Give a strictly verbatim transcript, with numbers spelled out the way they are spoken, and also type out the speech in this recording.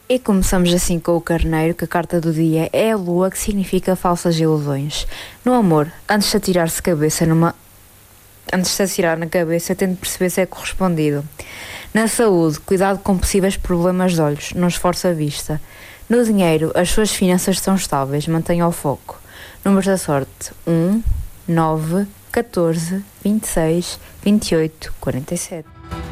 E começamos assim com o carneiro, que a carta do dia é a lua, que significa falsas ilusões. No amor, antes de atirar-se cabeça numa... Antes de se atirar na cabeça, tente perceber se é correspondido. Na saúde, cuidado com possíveis problemas de olhos, não esforce a vista. No dinheiro, as suas finanças estão estáveis, mantenha o foco. Números da sorte: um, nove, catorze, vinte e seis, vinte e oito, quarenta e sete.